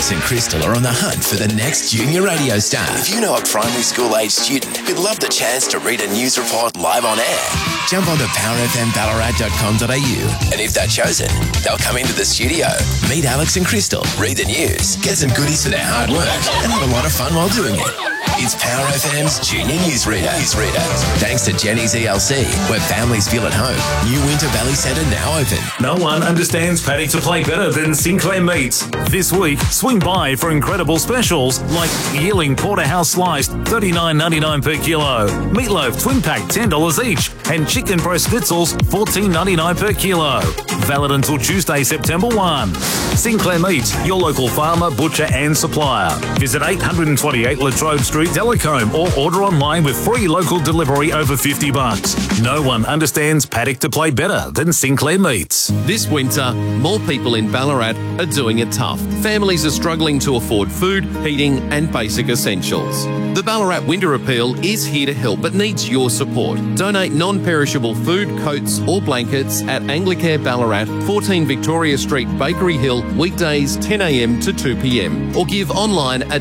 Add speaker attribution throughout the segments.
Speaker 1: Alex and Crystal are on the hunt for the next junior radio star. If you know a primary school age student who'd love the chance to read a news report live on air, jump onto powerfmballarat.com.au, and if they're chosen, they'll come into the studio, meet Alex and Crystal, read the news, get some goodies for their hard work, and have a lot of fun while doing it. It's Power FM's Junior Newsreader. Thanks to Jenny's ELC, where families feel at home. New Winter Valley Centre now open.
Speaker 2: No one understands paddock to play better than Sinclair Meats. This week, swing by for incredible specials like Yearling Porterhouse Sliced, $39.99 per kilo. Meatloaf Twin Pack, $10 each. And chicken breast schnitzels, $14.99 per kilo. Valid until Tuesday, September 1. Sinclair Meats, your local farmer, butcher and supplier. Visit 828 Latrobe Street, Delacombe, or order online with free local delivery over $50. No one understands paddock to play better than Sinclair Meats.
Speaker 3: This winter, more people in Ballarat are doing it tough. Families are struggling to afford food, heating and basic essentials. The Ballarat Winter Appeal is here to help but needs your support. Donate non-perishable food, coats or blankets at Anglicare Ballarat, 14 Victoria Street, Bakery Hill, weekdays 10 a.m. to 2 p.m. or give online at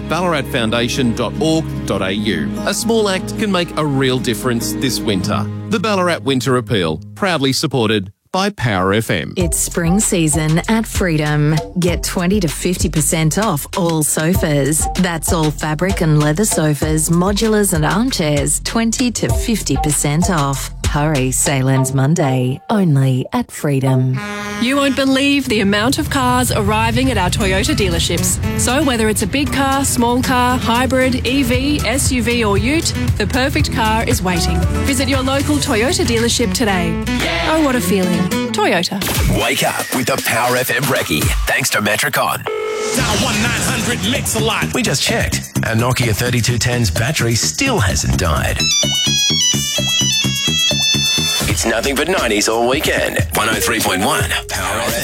Speaker 3: ballaratfoundation.org.au. A small act can make a real difference this winter. The Ballarat Winter Appeal, proudly supported by Power FM.
Speaker 4: It's spring season at Freedom. Get 20 to 50% off all sofas. That's all fabric and leather sofas, modulars and armchairs, 20 to 50% off. Hurry, sale ends Monday, only at Freedom.
Speaker 5: You won't believe the amount of cars arriving at our Toyota dealerships. So whether it's a big car, small car, hybrid, EV, SUV or ute, the perfect car is waiting. Visit your local Toyota dealership today. Oh, what a feeling. Toyota.
Speaker 1: Wake up with the Power FM Brekkie, thanks to Metricon.
Speaker 6: Dial 1-900 Mix-a-Lot.
Speaker 1: We just checked. Our Nokia 3210's battery still hasn't died. It's nothing but 90s all weekend. 103.1 Power FM.